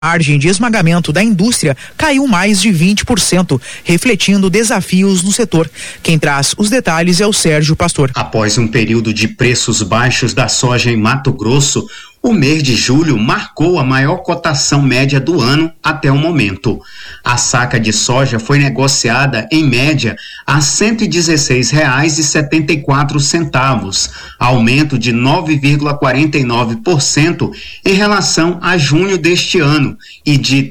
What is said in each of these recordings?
margem de esmagamento da indústria caiu mais de 20%, refletindo desafios no setor. Quem traz os detalhes é o Sérgio Pastor. Após um período de preços baixos da soja em Mato Grosso, o mês de julho marcou a maior cotação média do ano até o momento. A saca de soja foi negociada, em média, a R$ 116,74, aumento de 9,49% em relação a junho deste ano e de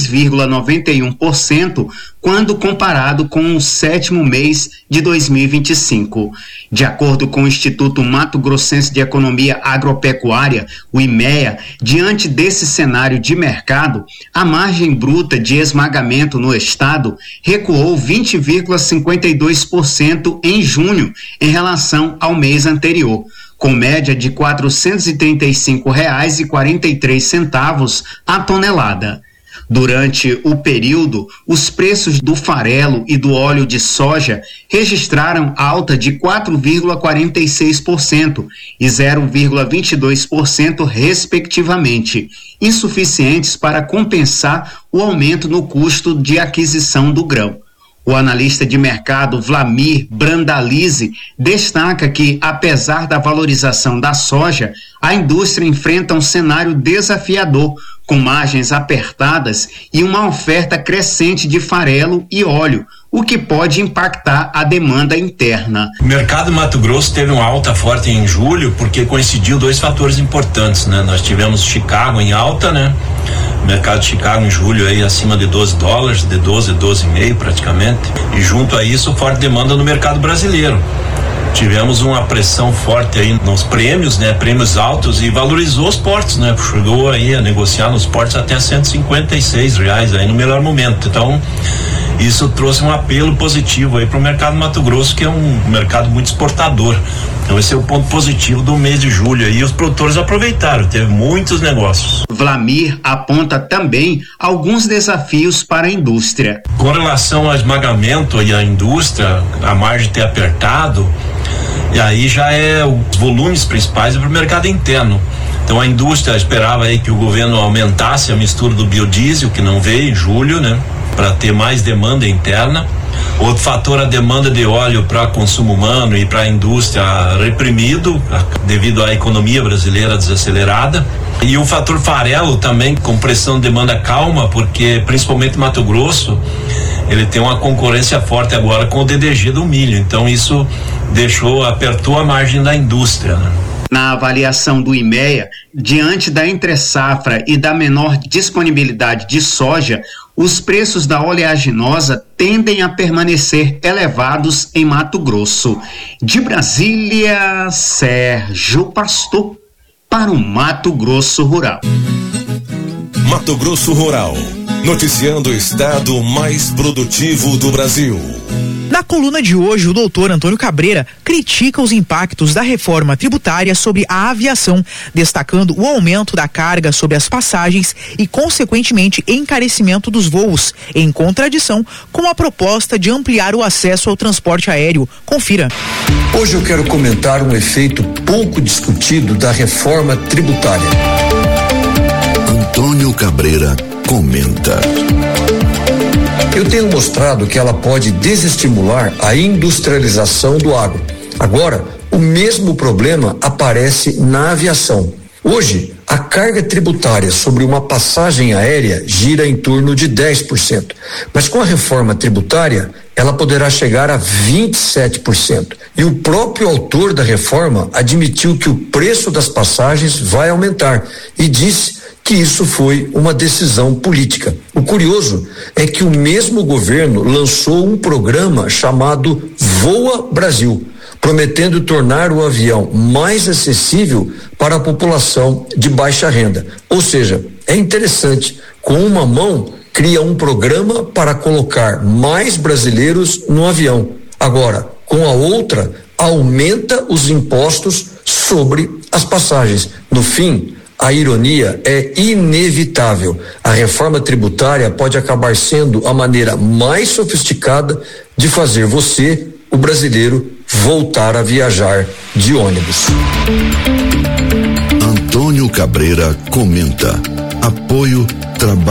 3,91% quando comparado com o sétimo mês de 2025. De acordo com o Instituto Mato Grossense de Economia Agropecuária, o IMEA, diante desse cenário de mercado, a margem bruta de esmagamento no estado recuou 20,52% em junho em relação ao mês anterior, com média de R$ 435,43 a tonelada. Durante o período, os preços do farelo e do óleo de soja registraram alta de 4,46% e 0,22%, respectivamente, insuficientes para compensar o aumento no custo de aquisição do grão. O analista de mercado Vlamir Brandalize destaca que, apesar da valorização da soja, a indústria enfrenta um cenário desafiador, com margens apertadas e uma oferta crescente de farelo e óleo, o que pode impactar a demanda interna. O mercado Mato Grosso teve uma alta forte em julho porque coincidiu dois fatores importantes, né? Nós tivemos Chicago em alta, né? O mercado de Chicago em julho aí acima de $12, de 12,5 praticamente, e junto a isso forte demanda no mercado brasileiro. Tivemos uma pressão forte aí nos prêmios, né? Prêmios altos, e valorizou os portos, né? Chegou aí a negociar nos portos até R$156 aí no melhor momento. Então, isso trouxe um apelo positivo aí para o mercado Mato Grosso, que é um mercado muito exportador. Então esse é o ponto positivo do mês de julho aí, os produtores aproveitaram, teve muitos negócios. Vlamir aponta também alguns desafios para a indústria. Com relação ao esmagamento e à indústria, a margem ter apertado, e aí já é os volumes principais para o mercado interno. Então a indústria esperava aí que o governo aumentasse a mistura do biodiesel, que não veio em julho, né? Para ter mais demanda interna. Outro fator, a demanda de óleo para consumo humano e para a indústria reprimido devido à economia brasileira desacelerada. E o fator farelo também, com pressão de demanda calma, porque principalmente Mato Grosso, ele tem uma concorrência forte agora com o DDG do milho. Então isso apertou a margem da indústria, né? Na avaliação do IMEA, diante da entre-safra e da menor disponibilidade de soja, os preços da oleaginosa tendem a permanecer elevados em Mato Grosso. De Brasília, Sérgio Pastor, para o Mato Grosso Rural. Mato Grosso Rural, noticiando o estado mais produtivo do Brasil. Na coluna de hoje, o doutor Antônio Cabreira critica os impactos da reforma tributária sobre a aviação, destacando o aumento da carga sobre as passagens e, consequentemente, encarecimento dos voos, em contradição com a proposta de ampliar o acesso ao transporte aéreo. Confira. Hoje eu quero comentar um efeito pouco discutido da reforma tributária. Antônio Cabreira comenta. Eu tenho mostrado que ela pode desestimular a industrialização do agro. Agora, o mesmo problema aparece na aviação. Hoje, a carga tributária sobre uma passagem aérea gira em torno de 10%, mas com a reforma tributária, ela poderá chegar a 27%. E o próprio autor da reforma admitiu que o preço das passagens vai aumentar e disse que isso foi uma decisão política. O curioso é que o mesmo governo lançou um programa chamado Voa Brasil, prometendo tornar o avião mais acessível para a população de baixa renda. Ou seja, é interessante, com uma mão cria um programa para colocar mais brasileiros no avião. Agora, com a outra, aumenta os impostos sobre as passagens. No fim, a ironia é inevitável. A reforma tributária pode acabar sendo a maneira mais sofisticada de fazer você, o brasileiro, voltar a viajar de ônibus. Antônio Cabreira comenta. Apoio Trabalho